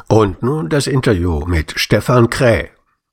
Und nun das Interview mit Stefan Kräh.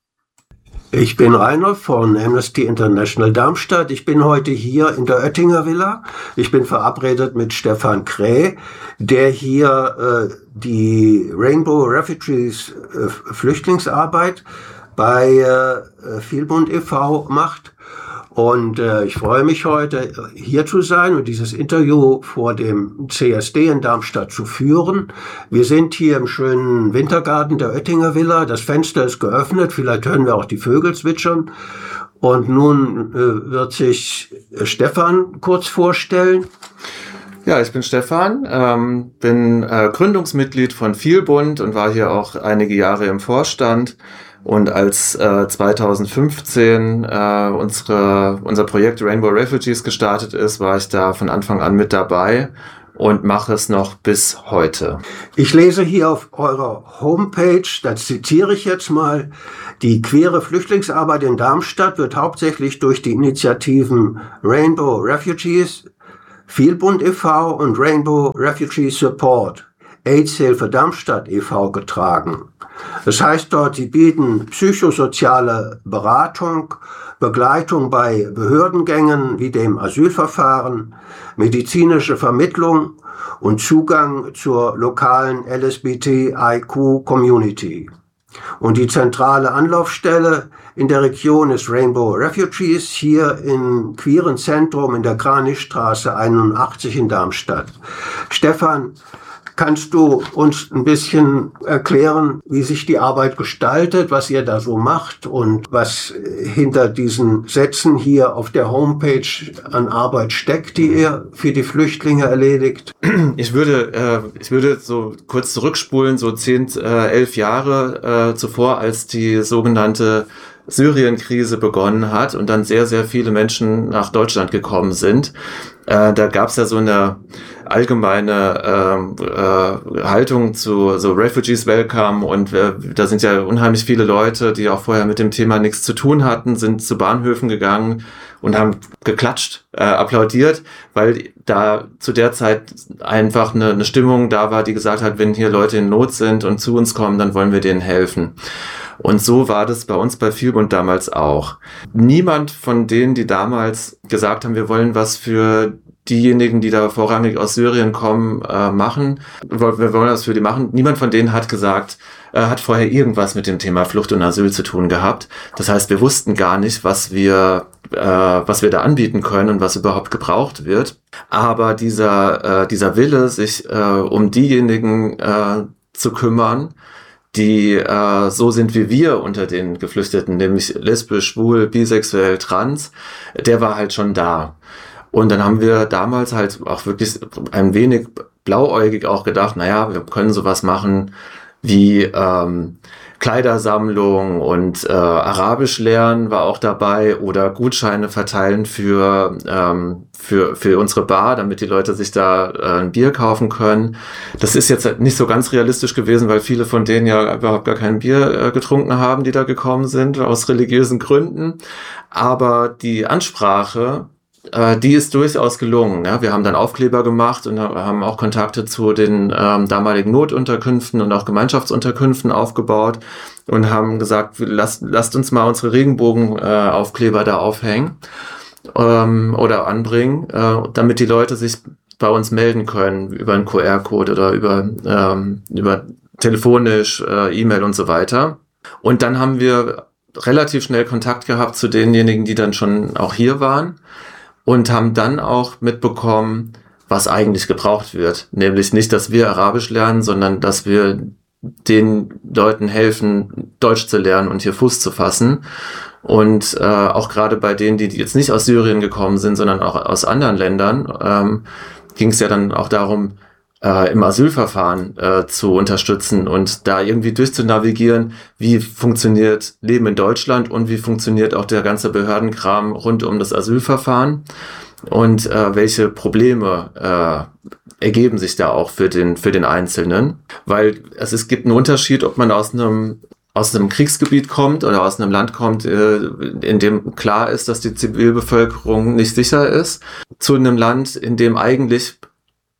Ich bin Rainer von Amnesty International Darmstadt. Ich bin heute hier in der Oettinger Villa. Ich bin verabredet mit Stefan Kräh, der hier die Rainbow Refugees Flüchtlingsarbeit bei Vielbund e.V. macht. Und ich freue mich heute, hier zu sein und dieses Interview vor dem CSD in Darmstadt zu führen. Wir sind hier im schönen Wintergarten der Oettinger Villa. Das Fenster ist geöffnet, vielleicht hören wir auch die Vögel zwitschern. Und nun wird sich Stefan kurz vorstellen. Ja, ich bin Stefan, bin Gründungsmitglied von Vielbund und war hier auch einige Jahre im Vorstand. Und als 2015 unser Projekt Rainbow Refugees gestartet ist, war ich da von Anfang an mit dabei und mache es noch bis heute. Ich lese hier auf eurer Homepage, das zitiere ich jetzt mal, die queere Flüchtlingsarbeit in Darmstadt wird hauptsächlich durch die Initiativen Rainbow Refugees, Vielbund e.V. und Rainbow Refugee Support, AIDS-Hilfe Darmstadt e.V. getragen. Das heißt dort, sie bieten psychosoziale Beratung, Begleitung bei Behördengängen wie dem Asylverfahren, medizinische Vermittlung und Zugang zur lokalen LSBTIQ-Community. Und die zentrale Anlaufstelle in der Region ist Rainbow Refugees, hier im queeren Zentrum in der Kranichstraße 81 in Darmstadt. Stefan, kannst du uns ein bisschen erklären, wie sich die Arbeit gestaltet, was ihr da so macht und was hinter diesen Sätzen hier auf der Homepage an Arbeit steckt, die ihr für die Flüchtlinge erledigt? Ich würde so kurz zurückspulen, so 10, 11 Jahre zuvor, als die sogenannte Syrien-Krise begonnen hat und dann sehr, sehr viele Menschen nach Deutschland gekommen sind. Da gab es ja so eine allgemeine Haltung zu so Refugees Welcome und da sind ja unheimlich viele Leute, die auch vorher mit dem Thema nichts zu tun hatten, sind zu Bahnhöfen gegangen und haben geklatscht, applaudiert, weil da zu der Zeit einfach eine Stimmung da war, die gesagt hat, wenn hier Leute in Not sind und zu uns kommen, dann wollen wir denen helfen. Und so war das bei uns bei Vielbund damals auch. Niemand von denen, die damals gesagt haben, wir wollen was für diejenigen, die da vorrangig aus Syrien kommen, machen. Wir wollen das für die machen. Niemand von denen hat gesagt, hat vorher irgendwas mit dem Thema Flucht und Asyl zu tun gehabt. Das heißt, wir wussten gar nicht, was wir da anbieten können und was überhaupt gebraucht wird. Aber dieser Wille, sich um diejenigen zu kümmern, die so sind wie wir unter den Geflüchteten, nämlich lesbisch, schwul, bisexuell, trans, der war halt schon da. Und dann haben wir damals halt auch wirklich ein wenig blauäugig auch gedacht, naja, wir können sowas machen wie Kleidersammlung und Arabisch lernen war auch dabei oder Gutscheine verteilen für unsere Bar, damit die Leute sich da ein Bier kaufen können. Das ist jetzt nicht so ganz realistisch gewesen, weil viele von denen ja überhaupt gar kein Bier getrunken haben, die da gekommen sind, aus religiösen Gründen. Aber die Ansprache, die ist durchaus gelungen. Ja? Wir haben dann Aufkleber gemacht und haben auch Kontakte zu den damaligen Notunterkünften und auch Gemeinschaftsunterkünften aufgebaut und haben gesagt, lasst uns mal unsere Regenbogenaufkleber da aufhängen oder anbringen, damit die Leute sich bei uns melden können über einen QR-Code oder über telefonisch, E-Mail und so weiter. Und dann haben wir relativ schnell Kontakt gehabt zu denjenigen, die dann schon auch hier waren. Und haben dann auch mitbekommen, was eigentlich gebraucht wird. Nämlich nicht, dass wir Arabisch lernen, sondern dass wir den Leuten helfen, Deutsch zu lernen und hier Fuß zu fassen. Und auch gerade bei denen, die jetzt nicht aus Syrien gekommen sind, sondern auch aus anderen Ländern, ging es ja dann auch darum, im Asylverfahren zu unterstützen und da irgendwie durchzunavigieren, wie funktioniert Leben in Deutschland und wie funktioniert auch der ganze Behördenkram rund um das Asylverfahren und welche Probleme ergeben sich da auch für den Einzelnen. Weil es gibt einen Unterschied, ob man aus einem Kriegsgebiet kommt oder aus einem Land kommt, in dem klar ist, dass die Zivilbevölkerung nicht sicher ist, zu einem Land, in dem eigentlich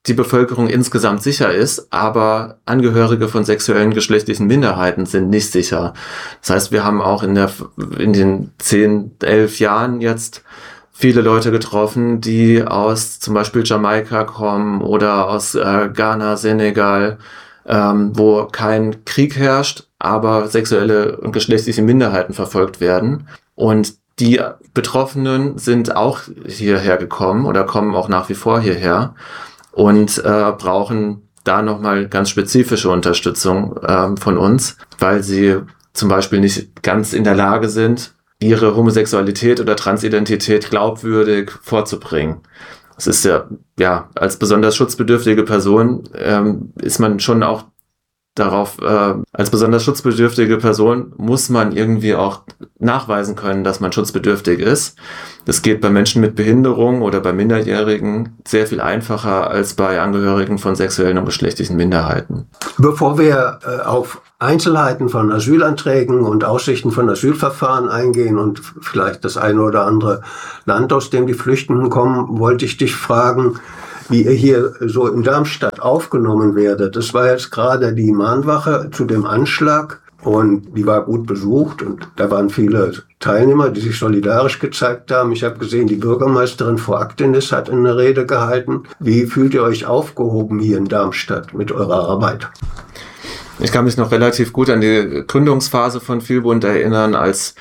die Bevölkerung insgesamt sicher ist, aber Angehörige von sexuellen geschlechtlichen Minderheiten sind nicht sicher. Das heißt, wir haben auch in den 10, 11 Jahren jetzt viele Leute getroffen, die aus zum Beispiel Jamaika kommen oder aus Ghana, Senegal, wo kein Krieg herrscht, aber sexuelle und geschlechtliche Minderheiten verfolgt werden. Und die Betroffenen sind auch hierher gekommen oder kommen auch nach wie vor hierher und brauchen da nochmal ganz spezifische Unterstützung von uns, weil sie zum Beispiel nicht ganz in der Lage sind, ihre Homosexualität oder Transidentität glaubwürdig vorzubringen. Es ist ja, als besonders schutzbedürftige Person ist man schon auch darauf, als besonders schutzbedürftige Person muss man irgendwie auch nachweisen können, dass man schutzbedürftig ist. Das geht bei Menschen mit Behinderung oder bei Minderjährigen sehr viel einfacher als bei Angehörigen von sexuellen und geschlechtlichen Minderheiten. Bevor wir auf Einzelheiten von Asylanträgen und Aussichten von Asylverfahren eingehen und vielleicht das eine oder andere Land, aus dem die Flüchtenden kommen, wollte ich dich fragen, wie ihr hier so in Darmstadt aufgenommen werdet. Das war jetzt gerade die Mahnwache zu dem Anschlag und die war gut besucht und da waren viele Teilnehmer, die sich solidarisch gezeigt haben. Ich habe gesehen, die Bürgermeisterin Frau Aktenis hat eine Rede gehalten. Wie fühlt ihr euch aufgehoben hier in Darmstadt mit eurer Arbeit? Ich kann mich noch relativ gut an die Gründungsphase von Vielbund erinnern, als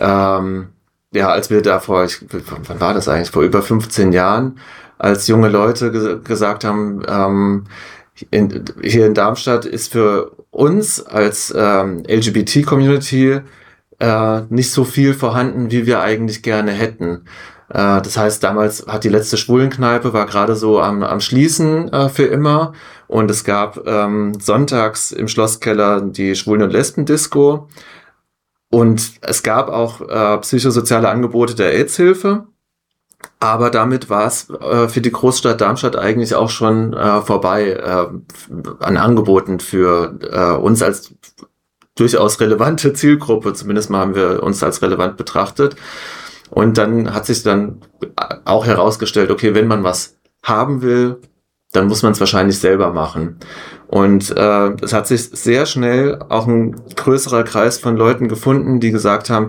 wir da wann war das eigentlich? Vor über 15 Jahren, als junge Leute gesagt haben, hier in Darmstadt ist für uns als LGBT-Community nicht so viel vorhanden, wie wir eigentlich gerne hätten. Das heißt, damals hat die letzte Schwulenkneipe, war gerade so am Schließen für immer. Und es gab sonntags im Schlosskeller die Schwulen- und Lesben-Disco. Und es gab auch psychosoziale Angebote der AIDS-Hilfe. Aber damit war es für die Großstadt Darmstadt eigentlich auch schon vorbei an Angeboten für uns als durchaus relevante Zielgruppe. Zumindest mal haben wir uns als relevant betrachtet. Und dann hat sich dann auch herausgestellt, okay, wenn man was haben will, dann muss man es wahrscheinlich selber machen. Und es hat sich sehr schnell auch ein größerer Kreis von Leuten gefunden, die gesagt haben,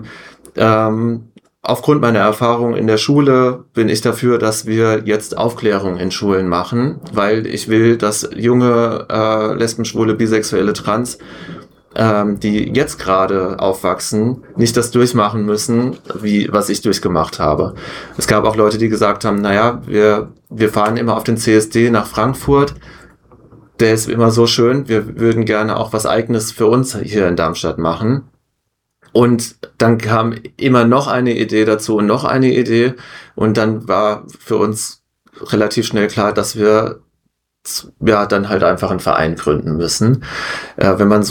aufgrund meiner Erfahrung in der Schule bin ich dafür, dass wir jetzt Aufklärung in Schulen machen, weil ich will, dass junge Lesben, Schwule, Bisexuelle, Trans, die jetzt gerade aufwachsen, nicht das durchmachen müssen, was ich durchgemacht habe. Es gab auch Leute, die gesagt haben, naja, wir fahren immer auf den CSD nach Frankfurt, der ist immer so schön, wir würden gerne auch was Eigenes für uns hier in Darmstadt machen. Und dann kam immer noch eine Idee dazu und noch eine Idee. Und dann war für uns relativ schnell klar, dass wir dann halt einfach einen Verein gründen müssen. Wenn man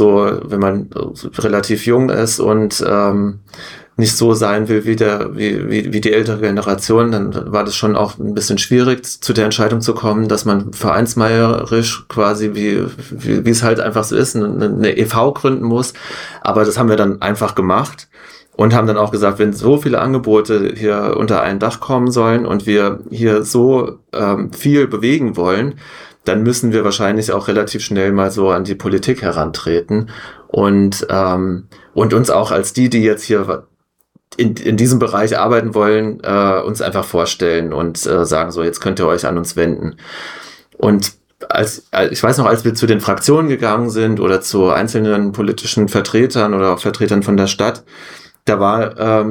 relativ jung ist und nicht so sein will wie die ältere Generation, dann war das schon auch ein bisschen schwierig, zu der Entscheidung zu kommen, dass man vereinsmeierisch quasi, wie es halt einfach so ist, eine e.V. gründen muss. Aber das haben wir dann einfach gemacht und haben dann auch gesagt, wenn so viele Angebote hier unter ein Dach kommen sollen und wir hier so viel bewegen wollen, dann müssen wir wahrscheinlich auch relativ schnell mal so an die Politik herantreten und uns auch als die jetzt hier in diesem Bereich arbeiten wollen, uns einfach vorstellen und sagen, so, jetzt könnt ihr euch an uns wenden. Und ich weiß noch, als wir zu den Fraktionen gegangen sind oder zu einzelnen politischen Vertretern oder auch Vertretern von der Stadt, da war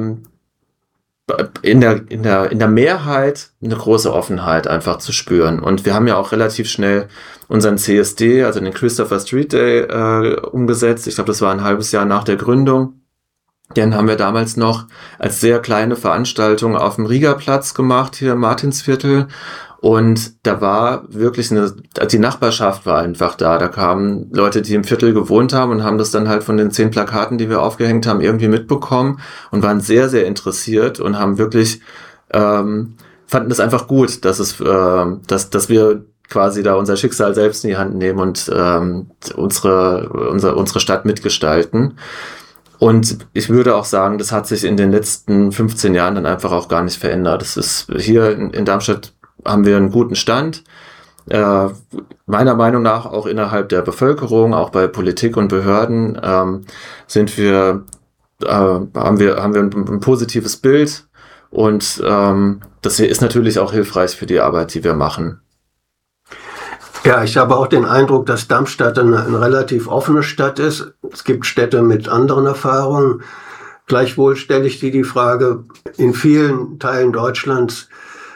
in der Mehrheit eine große Offenheit einfach zu spüren. Und wir haben ja auch relativ schnell unseren CSD, also den Christopher Street Day, umgesetzt. Ich glaube, das war ein halbes Jahr nach der Gründung. Den haben wir damals noch als sehr kleine Veranstaltung auf dem Riegerplatz gemacht, hier im Martinsviertel. Und da war wirklich die Nachbarschaft war einfach da. Da kamen Leute, die im Viertel gewohnt haben und haben das dann halt von den 10 Plakaten, die wir aufgehängt haben, irgendwie mitbekommen und waren sehr, sehr interessiert und haben wirklich, fanden das einfach gut, dass wir quasi da unser Schicksal selbst in die Hand nehmen und unsere Stadt mitgestalten. Und ich würde auch sagen, das hat sich in den letzten 15 Jahren dann einfach auch gar nicht verändert. Das ist hier in Darmstadt haben wir einen guten Stand. Meiner Meinung nach auch innerhalb der Bevölkerung, auch bei Politik und Behörden, haben wir ein positives Bild, und das ist natürlich auch hilfreich für die Arbeit, die wir machen. Ja, ich habe auch den Eindruck, dass Darmstadt eine relativ offene Stadt ist. Es gibt Städte mit anderen Erfahrungen. Gleichwohl stelle ich dir die Frage, in vielen Teilen Deutschlands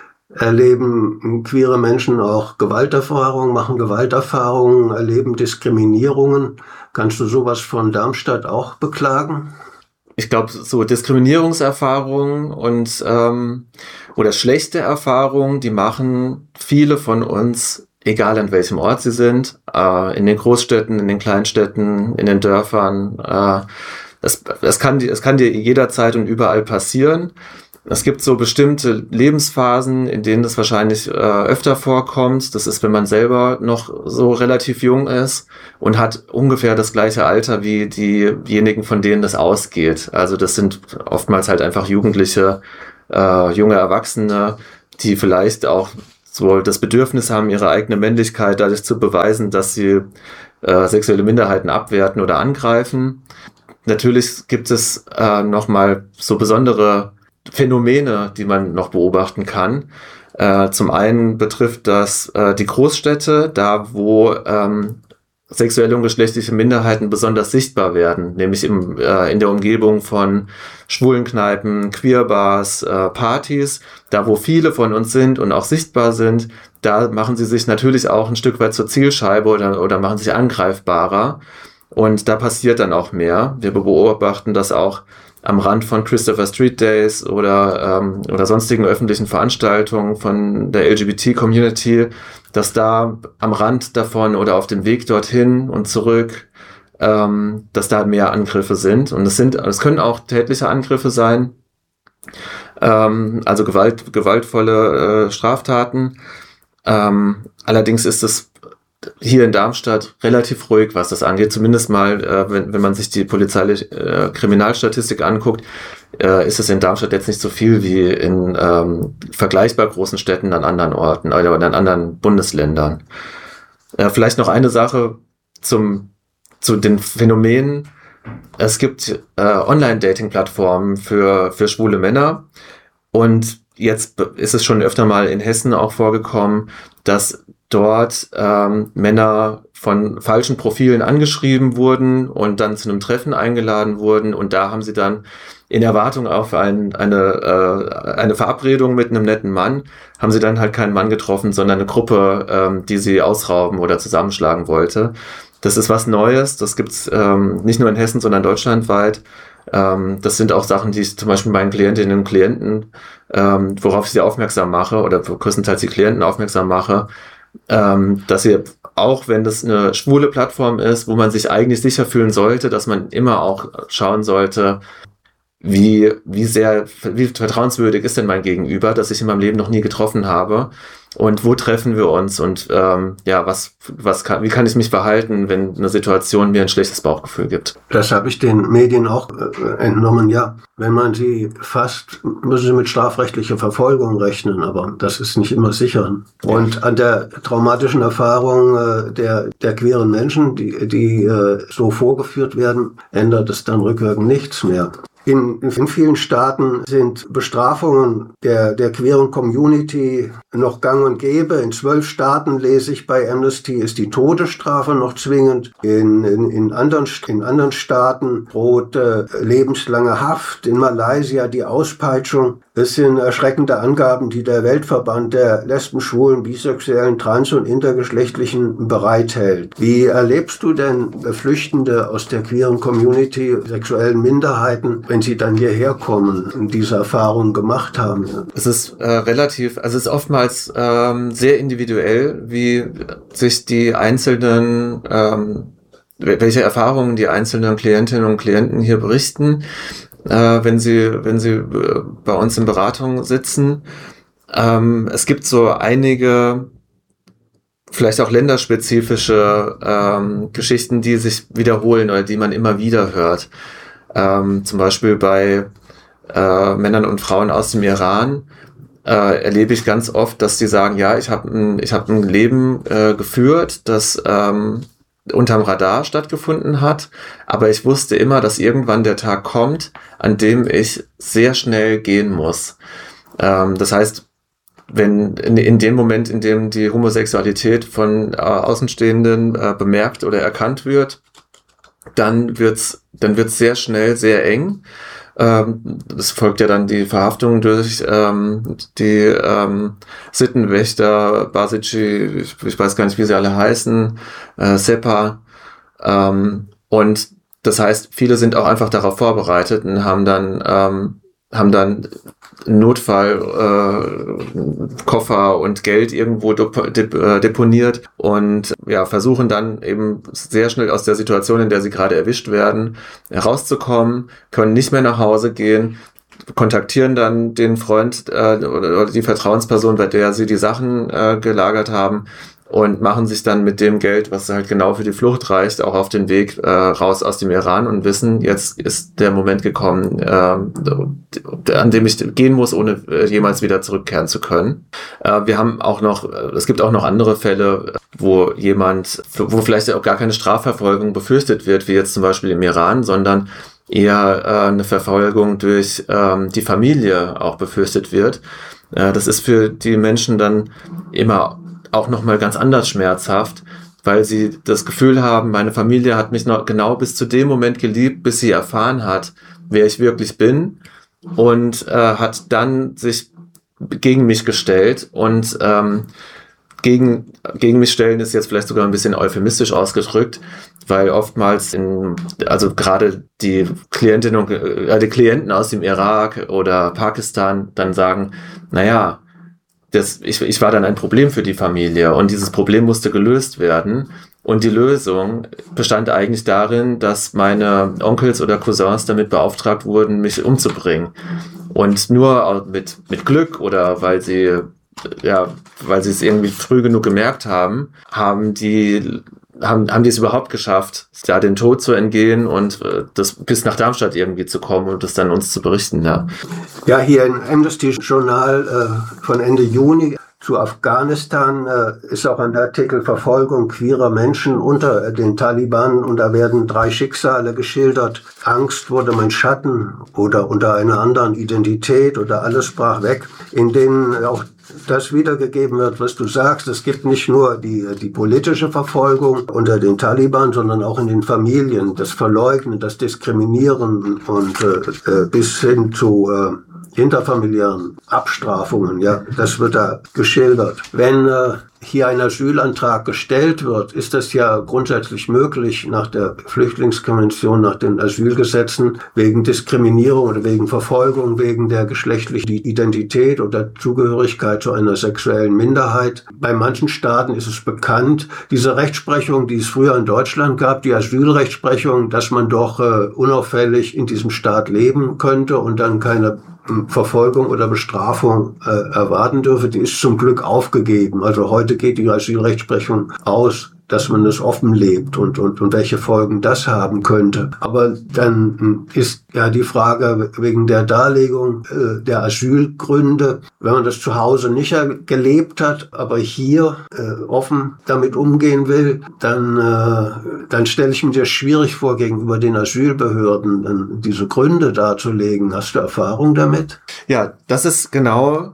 erleben queere Menschen auch Gewalterfahrungen, machen Gewalterfahrungen, erleben Diskriminierungen. Kannst du sowas von Darmstadt auch beklagen? Ich glaube, so Diskriminierungserfahrungen und oder schlechte Erfahrungen, die machen viele von uns, egal an welchem Ort sie sind, in den Großstädten, in den Kleinstädten, in den Dörfern. Es kann dir jederzeit und überall passieren. Es gibt so bestimmte Lebensphasen, in denen das wahrscheinlich öfter vorkommt. Das ist, wenn man selber noch so relativ jung ist und hat ungefähr das gleiche Alter wie diejenigen, von denen das ausgeht. Also das sind oftmals halt einfach Jugendliche, junge Erwachsene, die vielleicht auch so das Bedürfnis haben, ihre eigene Männlichkeit dadurch zu beweisen, dass sie sexuelle Minderheiten abwerten oder angreifen. Natürlich gibt es nochmal so besondere Phänomene, die man noch beobachten kann. Zum einen betrifft das die Großstädte, da wo sexuelle und geschlechtliche Minderheiten besonders sichtbar werden, nämlich in der Umgebung von Schwulenkneipen, Queerbars, Partys, da wo viele von uns sind und auch sichtbar sind, da machen sie sich natürlich auch ein Stück weit zur Zielscheibe oder machen sich angreifbarer, und da passiert dann auch mehr. Wir beobachten das auch am Rand von Christopher Street Days oder sonstigen öffentlichen Veranstaltungen von der LGBT-Community, dass da am Rand davon oder auf dem Weg dorthin und zurück, dass da mehr Angriffe sind. Und es können auch tätliche Angriffe sein, also gewaltvolle Straftaten. Allerdings ist es hier in Darmstadt relativ ruhig, was das angeht. Zumindest mal, wenn man sich die polizeiliche Kriminalstatistik anguckt, ist es in Darmstadt jetzt nicht so viel wie in vergleichbar großen Städten an anderen Orten oder in anderen Bundesländern. Vielleicht noch eine Sache zu den Phänomenen. Es gibt Online-Dating-Plattformen für schwule Männer, und jetzt ist es schon öfter mal in Hessen auch vorgekommen, dass dort Männer von falschen Profilen angeschrieben wurden und dann zu einem Treffen eingeladen wurden, und da haben sie dann in Erwartung auf eine Verabredung mit einem netten Mann, haben sie dann halt keinen Mann getroffen, sondern eine Gruppe, die sie ausrauben oder zusammenschlagen wollte. Das ist was Neues, das gibt's nicht nur in Hessen, sondern deutschlandweit. Das sind auch Sachen, die ich zum Beispiel meinen Klientinnen und Klienten, worauf ich sie aufmerksam mache oder größtenteils die Klienten aufmerksam mache, dass sie, auch wenn das eine schwule Plattform ist, wo man sich eigentlich sicher fühlen sollte, dass man immer auch schauen sollte, wie vertrauenswürdig ist denn mein Gegenüber, das ich in meinem Leben noch nie getroffen habe, und wo treffen wir uns, und wie kann ich mich verhalten, wenn eine Situation mir ein schlechtes Bauchgefühl gibt. Das habe ich den Medien auch entnommen, ja. Wenn man sie fasst, müssen sie mit strafrechtlicher Verfolgung rechnen, aber das ist nicht immer sicher. Und an der traumatischen Erfahrung der queeren Menschen, die so vorgeführt werden, ändert es dann rückwirkend nichts mehr. In vielen Staaten sind Bestrafungen der queeren Community noch gang und gäbe. In 12 Staaten, lese ich bei Amnesty, ist die Todesstrafe noch zwingend. In anderen Staaten droht lebenslange Haft. In Malaysia die Auspeitschung. Das sind erschreckende Angaben, die der Weltverband der Lesben, Schwulen, Bisexuellen, Trans- und Intergeschlechtlichen bereithält. Wie erlebst du denn Flüchtende aus der queeren Community, sexuellen Minderheiten, wenn sie dann hierher kommen und diese Erfahrungen gemacht haben? Es ist es ist oftmals sehr individuell, wie sich die einzelnen, welche Erfahrungen die einzelnen Klientinnen und Klienten hier berichten, wenn sie bei uns in Beratung sitzen. Es gibt so einige, vielleicht auch länderspezifische Geschichten, die sich wiederholen oder die man immer wieder hört. Zum Beispiel bei Männern und Frauen aus dem Iran, erlebe ich ganz oft, dass die sagen, ja, ich habe ein Leben geführt, das unterm Radar stattgefunden hat, aber ich wusste immer, dass irgendwann der Tag kommt, an dem ich sehr schnell gehen muss. Das heißt, wenn in dem Moment, in dem die Homosexualität von Außenstehenden bemerkt oder erkannt wird, dann wird's sehr schnell sehr eng. Es folgt ja dann die Verhaftung durch die Sittenwächter, Basici, ich weiß gar nicht, wie sie alle heißen, Sepa. Und das heißt, viele sind auch einfach darauf vorbereitet und haben dann Notfall Koffer und Geld irgendwo deponiert und ja, versuchen dann eben sehr schnell aus der Situation, in der sie gerade erwischt werden, herauszukommen, können nicht mehr nach Hause gehen, kontaktieren dann den Freund oder die Vertrauensperson, bei der sie die Sachen gelagert haben, und machen sich dann mit dem Geld, was halt genau für die Flucht reicht, auch auf den Weg raus aus dem Iran und wissen, jetzt ist der Moment gekommen, an dem ich gehen muss, ohne jemals wieder zurückkehren zu können. Es gibt auch noch andere Fälle, wo vielleicht auch gar keine Strafverfolgung befürchtet wird, wie jetzt zum Beispiel im Iran, sondern eher eine Verfolgung durch die Familie auch befürchtet wird. Das ist für die Menschen dann immer auch nochmal ganz anders schmerzhaft, weil sie das Gefühl haben, meine Familie hat mich noch genau bis zu dem Moment geliebt, bis sie erfahren hat, wer ich wirklich bin, und hat dann sich gegen mich gestellt. Und gegen mich stellen ist jetzt vielleicht sogar ein bisschen euphemistisch ausgedrückt, weil oftmals also gerade die Klientinnen und die Klienten aus dem Irak oder Pakistan dann sagen, naja, ich war dann ein Problem für die Familie und dieses Problem musste gelöst werden. Und die Lösung bestand eigentlich darin, dass meine Onkels oder Cousins damit beauftragt wurden, mich umzubringen. Und nur mit Glück oder weil sie es irgendwie früh genug gemerkt haben, haben die es überhaupt geschafft, da den Tod zu entgehen und das bis nach Darmstadt irgendwie zu kommen und das dann uns zu berichten. Ja, hier im Amnesty-Journal von Ende Juni zu Afghanistan ist auch ein Artikel Verfolgung queerer Menschen unter den Taliban, und da werden 3 Schicksale geschildert. Angst wurde mein Schatten oder unter einer anderen Identität oder alles brach weg, in denen auch das wiedergegeben wird, was du sagst. Es gibt nicht nur die politische Verfolgung unter den Taliban, sondern auch in den Familien, das Verleugnen, das Diskriminieren und bis hin zu interfamiliären Abstrafungen. Ja, das wird da geschildert. Wenn hier ein Asylantrag gestellt wird, ist das ja grundsätzlich möglich nach der Flüchtlingskonvention, nach den Asylgesetzen, wegen Diskriminierung oder wegen Verfolgung, wegen der geschlechtlichen Identität oder Zugehörigkeit zu einer sexuellen Minderheit. Bei manchen Staaten ist es bekannt, diese Rechtsprechung, die es früher in Deutschland gab, die Asylrechtsprechung, dass man doch unauffällig in diesem Staat leben könnte und dann keine Verfolgung oder Bestrafung erwarten dürfe, die ist zum Glück aufgegeben. Also heute geht die Asylrechtsprechung aus, dass man es offen lebt und welche Folgen das haben könnte. Aber dann ist ja die Frage wegen der Darlegung der Asylgründe, wenn man das zu Hause nicht gelebt hat, aber hier offen damit umgehen will, dann stelle ich mir das schwierig vor, gegenüber den Asylbehörden diese Gründe darzulegen. Hast du Erfahrung damit? Ja, das ist genau...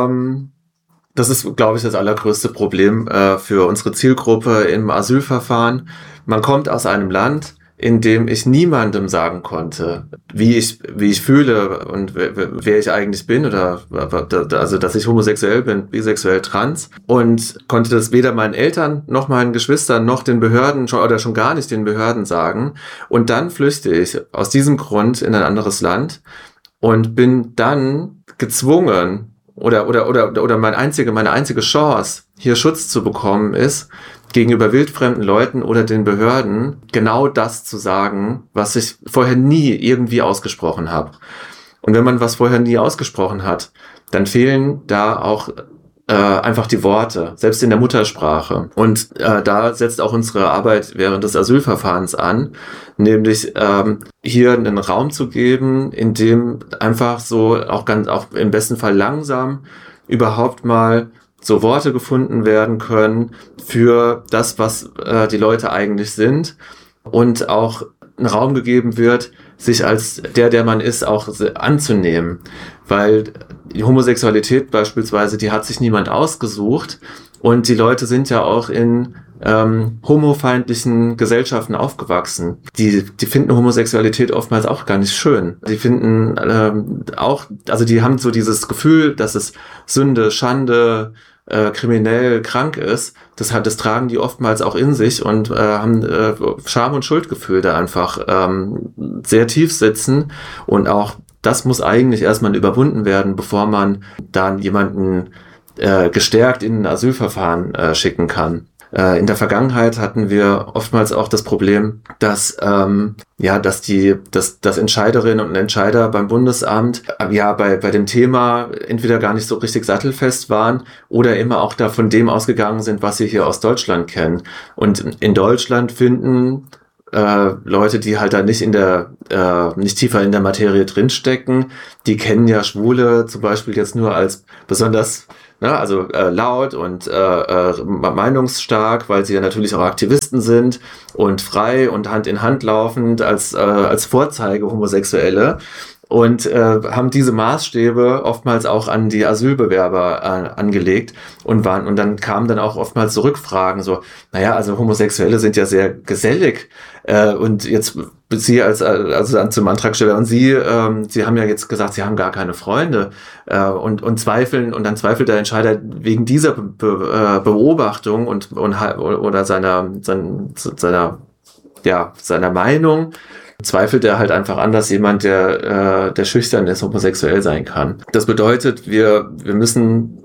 Das ist, glaube ich, das allergrößte Problem für unsere Zielgruppe im Asylverfahren. Man kommt aus einem Land, in dem ich niemandem sagen konnte, wie ich fühle und wer ich eigentlich bin, oder also dass ich homosexuell bin, bisexuell, trans, und konnte das weder meinen Eltern noch meinen Geschwistern noch den Behörden oder schon gar nicht den Behörden sagen. Und dann flüchte ich aus diesem Grund in ein anderes Land und bin dann gezwungen, oder meine einzige Chance, hier Schutz zu bekommen, ist, gegenüber wildfremden Leuten oder den Behörden genau das zu sagen, was ich vorher nie irgendwie ausgesprochen habe. Und wenn man was vorher nie ausgesprochen hat, dann fehlen da auch einfach die Worte, selbst in der Muttersprache. Und da setzt auch unsere Arbeit während des Asylverfahrens an, nämlich hier einen Raum zu geben, in dem einfach so auch im besten Fall langsam überhaupt mal so Worte gefunden werden können für das, was die Leute eigentlich sind, und auch ein Raum gegeben wird, sich als der man ist, auch anzunehmen. Weil die Homosexualität beispielsweise, die hat sich niemand ausgesucht, und die Leute sind ja auch in homofeindlichen Gesellschaften aufgewachsen. Die finden Homosexualität oftmals auch gar nicht schön. Die finden die haben so dieses Gefühl, dass es Sünde, Schande, kriminell, krank ist. Das tragen die oftmals auch in sich und haben Scham- und Schuldgefühl da einfach sehr tief sitzen, und auch das muss eigentlich erstmal überwunden werden, bevor man dann jemanden gestärkt in ein Asylverfahren schicken kann. In der Vergangenheit hatten wir oftmals auch das Problem, dass Entscheiderinnen und Entscheider beim Bundesamt bei dem Thema entweder gar nicht so richtig sattelfest waren oder immer auch da von dem ausgegangen sind, was sie hier aus Deutschland kennen. Und in Deutschland finden Leute, die halt da nicht tiefer in der Materie drinstecken, die kennen ja Schwule zum Beispiel jetzt nur als besonders laut und meinungsstark, weil sie ja natürlich auch Aktivisten sind und frei und Hand in Hand laufend als Vorzeige Homosexuelle, und haben diese Maßstäbe oftmals auch an die Asylbewerber angelegt, und dann kamen dann auch oftmals so Rückfragen, so, also Homosexuelle sind ja sehr gesellig, und jetzt Sie dann zum Antragsteller, und Sie haben ja jetzt gesagt, Sie haben gar keine Freunde, und zweifeln, und dann zweifelt der Entscheider wegen dieser Beobachtung oder seiner Meinung, zweifelt er halt einfach an, dass jemand, der schüchtern ist, homosexuell sein kann. Das bedeutet, wir müssen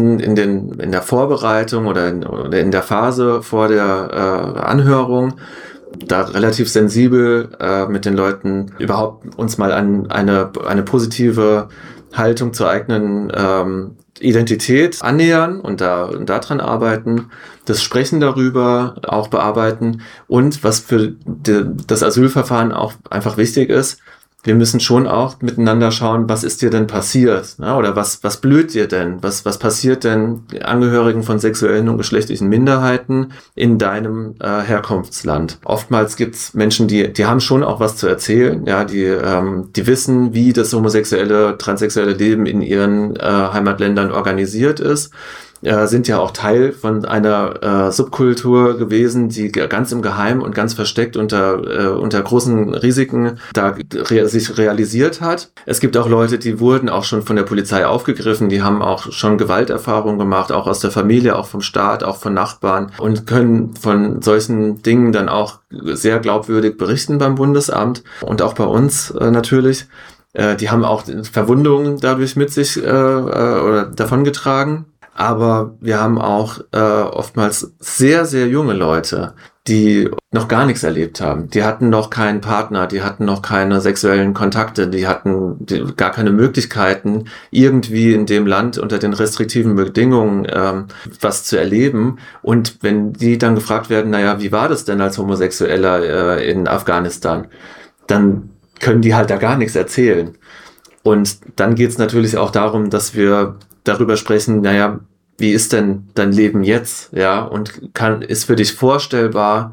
in der Vorbereitung oder in der Phase vor der Anhörung da relativ sensibel mit den Leuten überhaupt uns mal an eine positive Haltung zur eigenen Identität annähern und daran arbeiten, das Sprechen darüber auch bearbeiten, und was für das Asylverfahren auch einfach wichtig ist, wir müssen schon auch miteinander schauen, was ist dir denn passiert, ne? Oder was blüht dir denn? Was passiert denn Angehörigen von sexuellen und geschlechtlichen Minderheiten in deinem Herkunftsland? Oftmals gibt's Menschen, die haben schon auch was zu erzählen, ja, die wissen, wie das homosexuelle, transsexuelle Leben in ihren Heimatländern organisiert ist. Sind ja auch Teil von einer Subkultur gewesen, die ganz im Geheimen und ganz versteckt unter großen Risiken sich realisiert hat. Es gibt auch Leute, die wurden auch schon von der Polizei aufgegriffen, die haben auch schon Gewalterfahrungen gemacht, auch aus der Familie, auch vom Staat, auch von Nachbarn, und können von solchen Dingen dann auch sehr glaubwürdig berichten beim Bundesamt und auch bei uns natürlich. Die haben auch Verwundungen dadurch mit sich oder davongetragen. Aber wir haben auch oftmals sehr, sehr junge Leute, die noch gar nichts erlebt haben. Die hatten noch keinen Partner, die hatten noch keine sexuellen Kontakte, die hatten gar keine Möglichkeiten, irgendwie in dem Land unter den restriktiven Bedingungen was zu erleben. Und wenn die dann gefragt werden, wie war das denn als Homosexueller in Afghanistan, dann können die halt da gar nichts erzählen. Und dann geht es natürlich auch darum, dass wir darüber sprechen, wie ist denn dein Leben jetzt, ja, und ist für dich vorstellbar,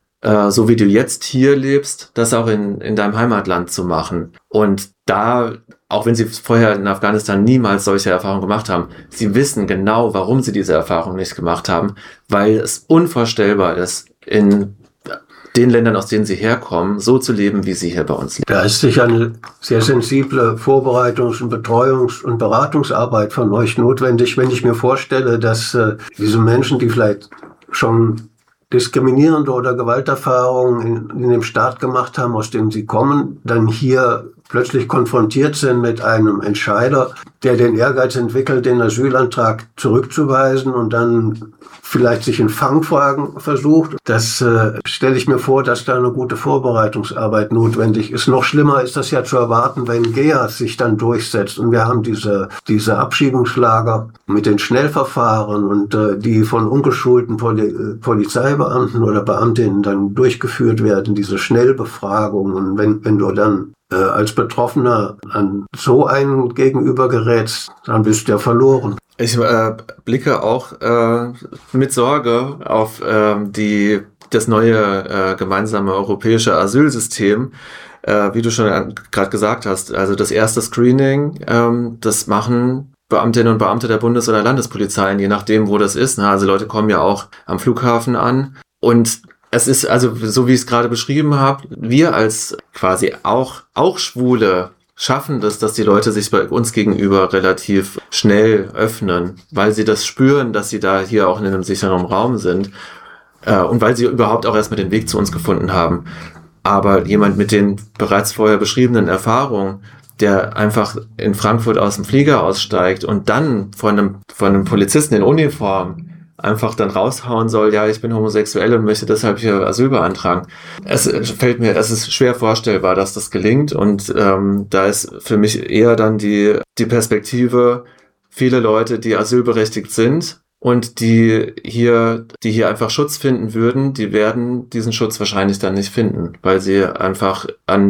so wie du jetzt hier lebst, das auch in deinem Heimatland zu machen. Und da, auch wenn sie vorher in Afghanistan niemals solche Erfahrungen gemacht haben, sie wissen genau, warum sie diese Erfahrung nicht gemacht haben, weil es unvorstellbar ist, in den Ländern, aus denen sie herkommen, so zu leben, wie sie hier bei uns leben. Da ist sicher eine sehr sensible Vorbereitungs- und Betreuungs- und Beratungsarbeit von euch notwendig, wenn ich mir vorstelle, dass diese Menschen, die vielleicht schon diskriminierende oder Gewalterfahrungen in dem Staat gemacht haben, aus dem sie kommen, dann hier plötzlich konfrontiert sind mit einem Entscheider, der den Ehrgeiz entwickelt, den Asylantrag zurückzuweisen und dann vielleicht sich in Fangfragen versucht. Das stelle ich mir vor, dass da eine gute Vorbereitungsarbeit notwendig ist. Noch schlimmer ist das ja zu erwarten, wenn GEAS sich dann durchsetzt. Und wir haben diese Abschiebungslager mit den Schnellverfahren und die von ungeschulten Polizeibeamten oder Beamtinnen dann durchgeführt werden, diese Schnellbefragungen. Und wenn du dann als Betroffener an so einen gegenüber gerätst, dann bist du ja verloren. Ich blicke auch mit Sorge auf das neue gemeinsame europäische Asylsystem, wie du schon gerade gesagt hast. Also das erste Screening, das machen Beamtinnen und Beamte der Bundes- oder Landespolizeien, je nachdem, wo das ist. Also Leute kommen ja auch am Flughafen an und es ist also, so wie ich es gerade beschrieben habe, wir als quasi auch Schwule schaffen das, dass die Leute sich bei uns gegenüber relativ schnell öffnen, weil sie das spüren, dass sie da hier auch in einem sicheren Raum sind und weil sie überhaupt auch erstmal den Weg zu uns gefunden haben. Aber jemand mit den bereits vorher beschriebenen Erfahrungen, der einfach in Frankfurt aus dem Flieger aussteigt und dann von einem Polizisten in Uniform einfach dann raushauen soll, ja, ich bin homosexuell und möchte deshalb hier Asyl beantragen. Es ist schwer vorstellbar, dass das gelingt und da ist für mich eher dann die Perspektive, viele Leute, die asylberechtigt sind und die hier einfach Schutz finden würden, die werden diesen Schutz wahrscheinlich dann nicht finden, weil sie einfach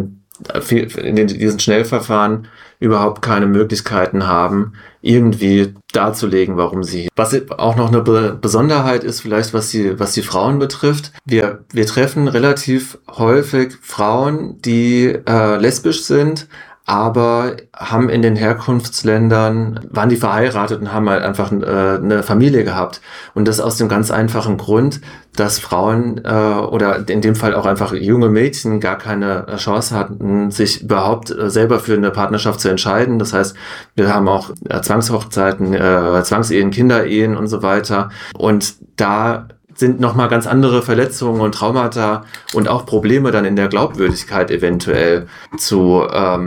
in diesen Schnellverfahren überhaupt keine Möglichkeiten haben, irgendwie darzulegen, warum sie. Was auch noch eine Besonderheit ist, vielleicht was die Frauen betrifft. Wir treffen relativ häufig Frauen, die lesbisch sind, aber haben in den Herkunftsländern, waren die verheiratet und haben halt einfach eine Familie gehabt. Und das aus dem ganz einfachen Grund, dass Frauen oder in dem Fall auch einfach junge Mädchen gar keine Chance hatten, sich überhaupt selber für eine Partnerschaft zu entscheiden. Das heißt, wir haben auch Zwangshochzeiten, Zwangsehen, Kinderehen und so weiter. Und da sind nochmal ganz andere Verletzungen und Traumata und auch Probleme dann in der Glaubwürdigkeit eventuell zu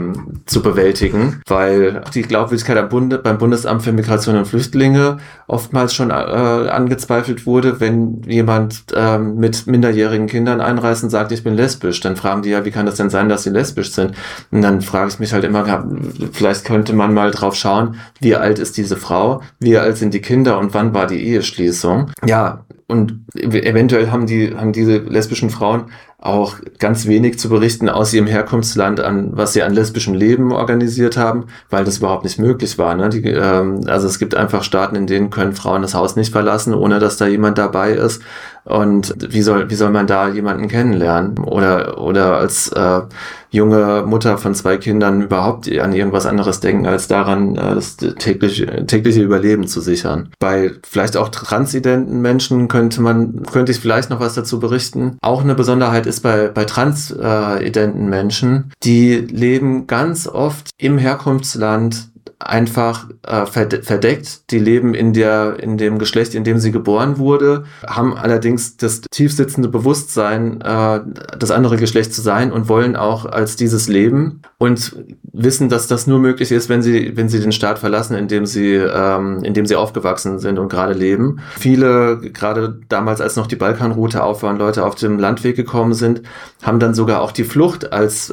bewältigen, weil die Glaubwürdigkeit beim Bundesamt für Migration und Flüchtlinge oftmals schon angezweifelt wurde, wenn jemand mit minderjährigen Kindern einreist und sagt, ich bin lesbisch, dann fragen die ja, wie kann das denn sein, dass sie lesbisch sind? Und dann frage ich mich halt immer, vielleicht könnte man mal drauf schauen, wie alt ist diese Frau, wie alt sind die Kinder und wann war die Eheschließung? Ja, und eventuell haben diese lesbischen Frauen auch ganz wenig zu berichten aus ihrem Herkunftsland, was sie an lesbischem Leben organisiert haben, weil das überhaupt nicht möglich war. Ne? Also es gibt einfach Staaten, in denen können Frauen das Haus nicht verlassen, ohne dass da jemand dabei ist. Und wie soll man da jemanden kennenlernen? Oder als junge Mutter von 2 Kindern überhaupt an irgendwas anderes denken, als daran, das tägliche Überleben zu sichern. Bei vielleicht auch transidenten Menschen könnte ich vielleicht noch was dazu berichten. Auch eine Besonderheit ist bei transidenten Menschen, die leben ganz oft im Herkunftsland einfach verdeckt. Die leben in dem Geschlecht, in dem sie geboren wurde, haben allerdings das tiefsitzende Bewusstsein, das andere Geschlecht zu sein und wollen auch als dieses leben und wissen, dass das nur möglich ist, wenn sie den Staat verlassen, in dem sie aufgewachsen sind und gerade leben. Viele, gerade damals, als noch die Balkanroute auf war und Leute auf dem Landweg gekommen sind, haben dann sogar auch die Flucht als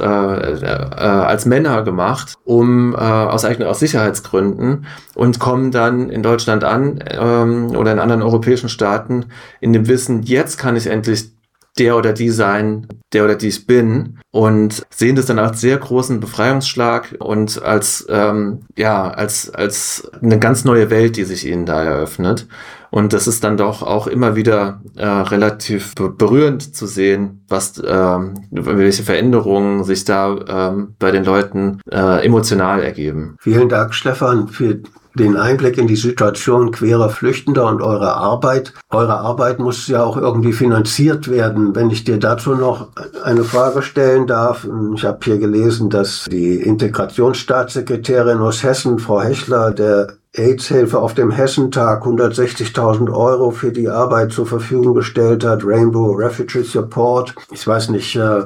Männer gemacht, um aus Sicherheitsgründen und kommen dann in Deutschland an oder in anderen europäischen Staaten in dem Wissen, jetzt kann ich endlich der oder die sein, der oder die ich bin, und sehen das dann als sehr großen Befreiungsschlag und als eine ganz neue Welt, die sich ihnen da eröffnet. Und das ist dann doch auch immer wieder relativ berührend zu sehen, welche Veränderungen sich da bei den Leuten emotional ergeben. Vielen Dank, Stefan, für den Einblick in die Situation queerer Flüchtender und eure Arbeit. Eure Arbeit muss ja auch irgendwie finanziert werden. Wenn ich dir dazu noch eine Frage stellen darf. Ich habe hier gelesen, dass die Integrationsstaatssekretärin aus Hessen, Frau Hechler, der AIDS-Hilfe auf dem Hessentag 160.000 € für die Arbeit zur Verfügung gestellt hat. Rainbow Refugee Support. Ich weiß nicht,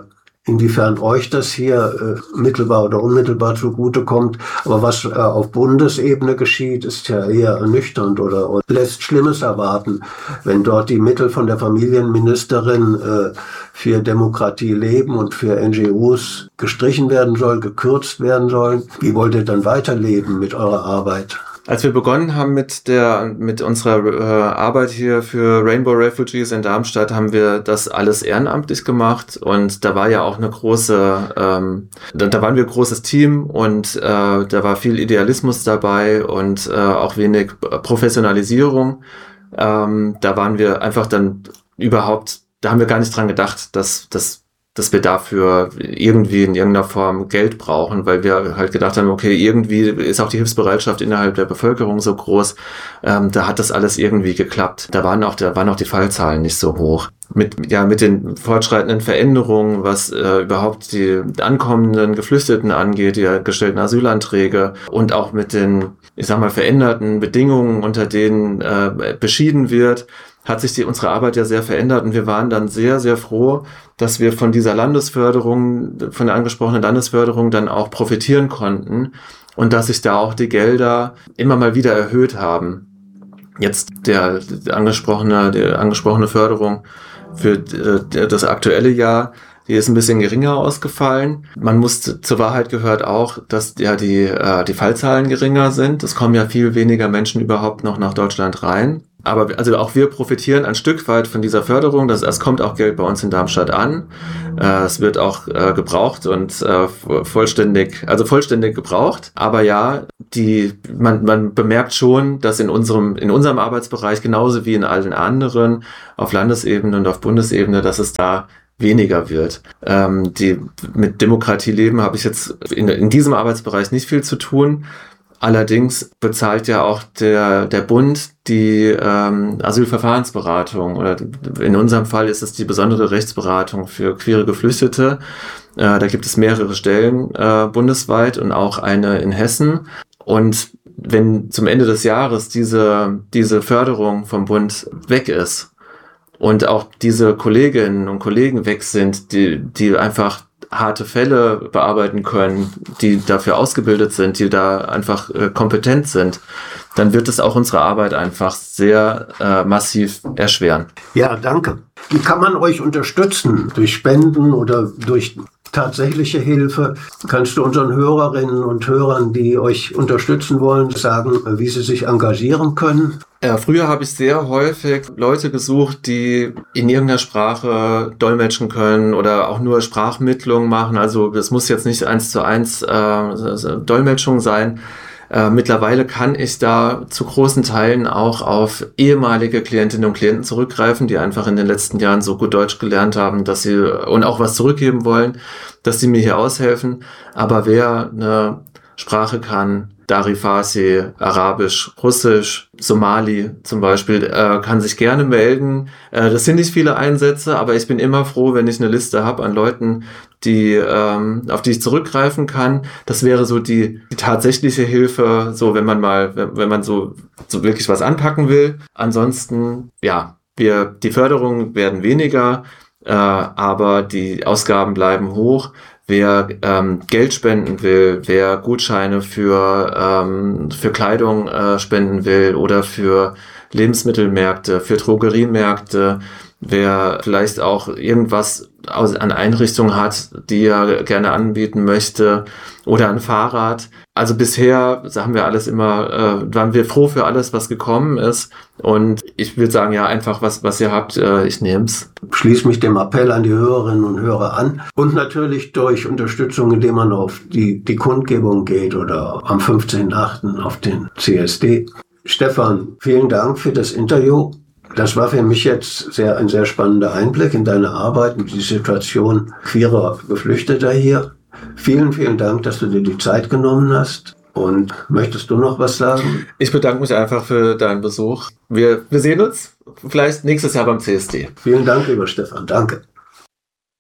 inwiefern euch das hier mittelbar oder unmittelbar zugutekommt. Aber was auf Bundesebene geschieht, ist ja eher ernüchternd oder lässt Schlimmes erwarten, wenn dort die Mittel von der Familienministerin für Demokratie leben und für NGOs gestrichen werden soll, gekürzt werden sollen. Wie wollt ihr dann weiterleben mit eurer Arbeit? Als wir begonnen haben mit unserer Arbeit hier für Rainbow Refugees in Darmstadt, haben wir das alles ehrenamtlich gemacht und da war ja auch eine große, da waren wir ein großes Team und da war viel Idealismus dabei und auch wenig Professionalisierung. Da waren wir einfach dann da haben wir gar nicht dran gedacht, dass wir dafür irgendwie in irgendeiner Form Geld brauchen, weil wir halt gedacht haben, okay, irgendwie ist auch die Hilfsbereitschaft innerhalb der Bevölkerung so groß, da hat das alles irgendwie geklappt. Da waren auch die Fallzahlen nicht so hoch. Mit den fortschreitenden Veränderungen, was überhaupt die ankommenden Geflüchteten angeht, die gestellten Asylanträge und auch mit den, veränderten Bedingungen, unter denen beschieden wird, hat sich unsere Arbeit ja sehr verändert und wir waren dann sehr, sehr froh, dass wir von dieser Landesförderung, von der angesprochenen Landesförderung dann auch profitieren konnten und dass sich da auch die Gelder immer mal wieder erhöht haben. Jetzt die angesprochene Förderung für das aktuelle Jahr, die ist ein bisschen geringer ausgefallen. Man muss, zur Wahrheit gehört auch, dass ja die Fallzahlen geringer sind. Es kommen ja viel weniger Menschen überhaupt noch nach Deutschland rein. Aber also auch wir profitieren ein Stück weit von dieser Förderung. Es kommt auch Geld bei uns in Darmstadt an. Es wird auch gebraucht und vollständig gebraucht. Aber ja, man bemerkt schon, dass in unserem Arbeitsbereich genauso wie in allen anderen auf Landesebene und auf Bundesebene, dass es da weniger wird. Mit Demokratie leben habe ich jetzt in diesem Arbeitsbereich nicht viel zu tun. Allerdings bezahlt ja auch der Bund die Asylverfahrensberatung oder in unserem Fall ist es die besondere Rechtsberatung für queere Geflüchtete. Da gibt es mehrere Stellen bundesweit und auch eine in Hessen. Und wenn zum Ende des Jahres diese Förderung vom Bund weg ist und auch diese Kolleginnen und Kollegen weg sind, die einfach harte Fälle bearbeiten können, die dafür ausgebildet sind, die da einfach kompetent sind, dann wird es auch unsere Arbeit einfach sehr massiv erschweren. Ja, danke. Wie kann man euch unterstützen? Durch Spenden oder durch tatsächliche Hilfe? Kannst du unseren Hörerinnen und Hörern, die euch unterstützen wollen, sagen, wie sie sich engagieren können? Früher habe ich sehr häufig Leute gesucht, die in irgendeiner Sprache dolmetschen können oder auch nur Sprachmittlung machen. Also das muss jetzt nicht 1:1 Dolmetschung sein. Mittlerweile kann ich da zu großen Teilen auch auf ehemalige Klientinnen und Klienten zurückgreifen, die einfach in den letzten Jahren so gut Deutsch gelernt haben, dass sie und auch was zurückgeben wollen, dass sie mir hier aushelfen. Aber wer eine Sprache kann, Dari Farsi, Arabisch, Russisch, Somali zum Beispiel, kann sich gerne melden. Das sind nicht viele Einsätze, aber ich bin immer froh, wenn ich eine Liste habe an Leuten, auf die ich zurückgreifen kann. Das wäre so die tatsächliche Hilfe, so wenn man so wirklich was anpacken will. Ansonsten, ja, die Förderungen werden weniger, aber die Ausgaben bleiben hoch. Wer Geld spenden will, wer Gutscheine für Kleidung spenden will oder für Lebensmittelmärkte, für Drogeriemärkte, wer vielleicht auch irgendwas an Einrichtungen hat, die er gerne anbieten möchte oder ein Fahrrad. Also bisher haben wir waren wir froh für alles, was gekommen ist. Und ich würde sagen, ja, einfach was ihr habt, ich nehm's. Schließe mich dem Appell an die Hörerinnen und Hörer an. Und natürlich durch Unterstützung, indem man auf die Kundgebung geht oder am 15.8. auf den CSD. Stefan, vielen Dank für das Interview. Das war für mich jetzt ein sehr spannender Einblick in deine Arbeit und die Situation queerer Geflüchteter hier. Vielen, vielen Dank, dass du dir die Zeit genommen hast. Und möchtest du noch was sagen? Ich bedanke mich einfach für deinen Besuch. Wir sehen uns vielleicht nächstes Jahr beim CSD. Vielen Dank, lieber Stefan. Danke.